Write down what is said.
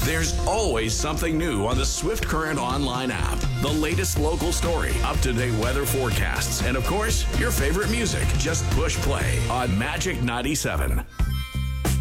There's always something new on the Swift Current online app. The latest local story, up-to-date weather forecasts, and of course, your favorite music. Just push play on Magic 97.